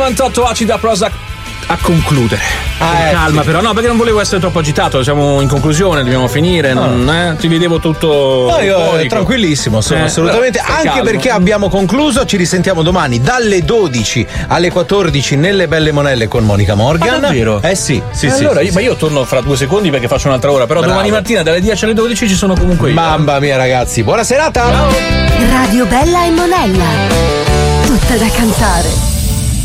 98 Acida Prozac a concludere. Calma, sì. però, no, perché non volevo essere troppo agitato. Siamo in conclusione, dobbiamo finire. Ti vedevo tutto. No, io euforico. tranquillissimo, sono assolutamente. Stai Anche calmo. perché abbiamo concluso. Ci risentiamo domani dalle 12 alle 14 nelle Belle Monelle con Monica Morgan. Ma davvero? Sì. Allora, ma io torno fra 2 secondi perché faccio un'altra ora. Però Bravo. domani mattina dalle 10 alle 12 ci sono comunque io. Mamma mia, ragazzi, buona serata. Radio Bella e Monella. Tutta da cantare.